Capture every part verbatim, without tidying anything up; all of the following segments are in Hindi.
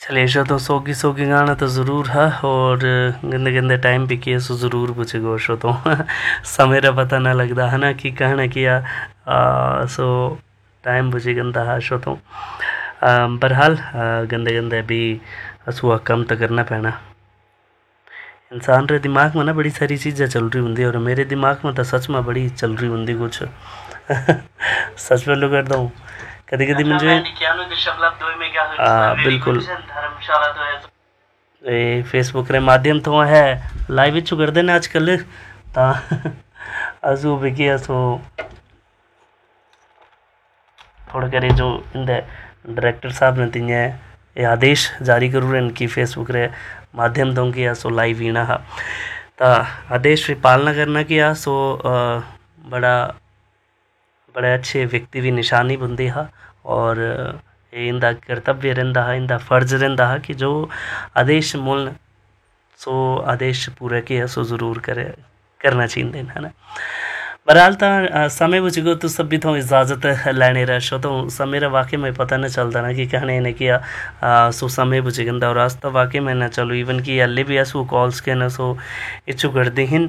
चलिए शो तो सोगी सोगी गाना तो ज़रूर है और गंदे गंदे टाइम भी किए सो ज़रूर पूछे गो शो तो समय का पता ना लगता है ना कि कहना किया आ, सो टाइम बुझे गंदा है शो तो बहरहाल गंदे गंदे भी असुआ कम तो करना पैना। इंसान रे दिमाग में ना बड़ी सारी चीज़ें चल रही होंगी और मेरे दिमाग में तो सच में बड़ी चल रही होंगी कुछ सच में कर दूँ कभी कभी मुझे बिल्कुल ये फेसबुक रे माध्यम तो है लाइव इचू कर देना आजकल ता अजू भी सो थोड़ा करे जो इंदे डायरेक्टर साहब ने तीन ये आदेश जारी करू रहे इनकी फेसबुक रे माध्यम तो किया सो लाइव ही ना ता आदेश की पालना करना किया सो आ, बड़ा बड़े अच्छे व्यक्ति भी निशानी बुंदी हा और इंदा कर्तव्य रहा है इंदा फर्ज रहा है कि जो आदेश मूल सो आदेश पूरे किया सो ज़रूर करे करना चाहिए है ना। बहरहाल तो समय बुझगो तो सब भी तो इजाज़त लेने रह शो तो समय रा वाकई में पता नहीं चलता ना कि कहने ने किया आ, सो समय बुझे गंदा और आज तो वाकई में ना चलो इवन कि अल्ले भी ऐसो कॉल्स के ना सो इच्छू कर दे हिन।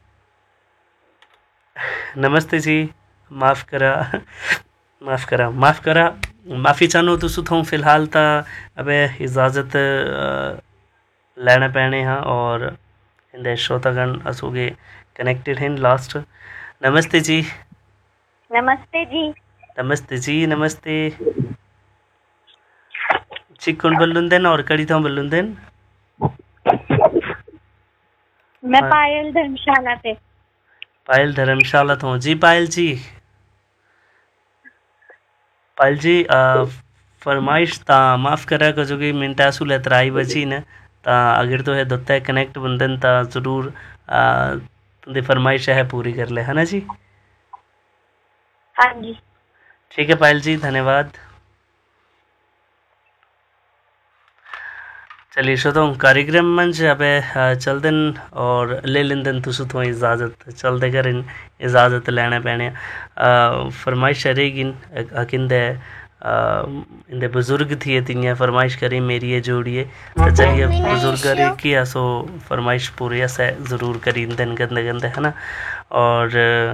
नमस्ते जी माफ़ करा माफ़ करा माफ़ करा माफ़ी चाहूँ तो सुथों फ़िलहाल तो अब इजाज़त लेना पैने हाँ और इंदे श्रोतागण असोगे कनेक्टेड हैं लास्ट। नमस्ते जी नमस्ते जी नमस्ते जी नमस्ते चिकन बल्लुंदेन और कड़ी तो बल्लुंदेन मैं पायल धर्मशाला से पायल धर्मशाला तो जी पायल जी पायल जी आ, फरमाइश ता माफ़ करा को जो कि मिनटा सुले त्राई बची न ता अगर तो है दोता है कनेक्ट बंदन ता ज़रूर तुंदी फरमाइश है पूरी कर ले है ना जी। हाँ जी ठीक है पायल जी धन्यवाद। चलिए शो तो कार्यक्रम मंच अब चल दिन और ले लेन दिन तुस तो इजाज़त चलते कर इजाज़त लेना पैने फरमाइश रहेगी अकिंदे इंदे बुजुर्ग थी तियाँ फरमाइश करी मेरी ये जोड़िए तो चलिए बुजुर्ग की सो फरमाइश पूरी ऐसे ज़रूर करी दिन गंदे गंदे है ना। और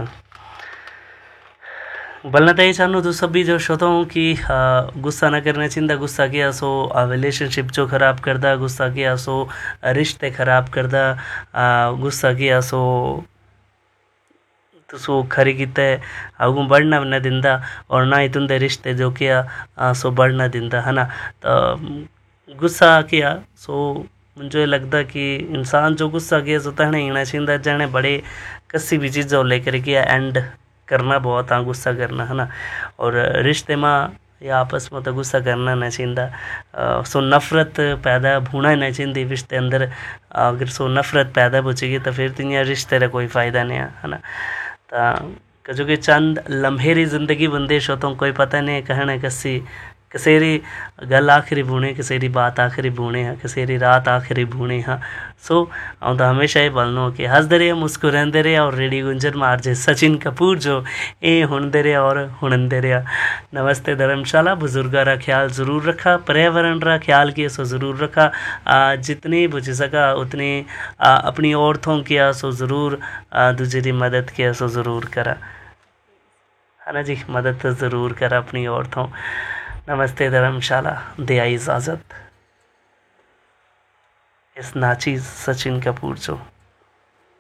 बोलना तो ये चाहूँ तो सभी जो श्रोता हूँ कि गुस्सा ना करना चाहिए गुस्सा किया सो रिलेशनशिप जो ख़राब करदा गुस्सा किया सो रिश्ते ख़राब करदा गुस्सा किया सो तो सो खरी किते आगू बढ़ना न दिंदा और ना ही तुंदे रिश्ते जो किया सो बढ़ना दिंदा है ना। तो गुस्सा किया सो मुझे लगता कि इंसान जो गुस्सा किया सो तहने हिना चाहिए जाने बड़े कसी भी चीज़ों लेकर किया एंड करना बहुत हाँ गुस्सा करना है ना। और रिश्ते में या आपस में तो गुस्सा करना नहीं चाहिए सो नफ़रत पैदा होना नहीं चाहिए रिश्ते अंदर अगर सो नफ़रत पैदा बचेगी तो फिर तो रिश्ते का कोई फ़ायदा नहीं है ना। तो जो कि चंद लम्हेरी ज़िंदगी बंदे शो तो कोई पता नहीं कहना कसी कसेरी गल आखिरी बूने कसेरी बात आखिरी बूने हाँ कसेरी रात आखिरी बूने हाँ सो आउं तो हमेशा ये बोलना कि हंसते रहे मुस्कुराते रहे और रेडियो गुंजन मार जे सचिन कपूर जो ए हुनदे रहे और हुनदे रहे। नमस्ते धर्मशाला बुजुर्गा रा ख्याल ज़रूर रखा पर्यावरण रा ख्याल किया सो ज़रूर रखा जितनी बुझ सका उतनी आ, अपनी औरतों किया सो ज़रूर दूसरी मदद किया सो ज़रूर करा है ना जी मदद तो ज़रूर करा अपनी औरतों। नमस्ते धर्मशाला दिया इजाज़त इस नाचीज़ सचिन कपूर जो।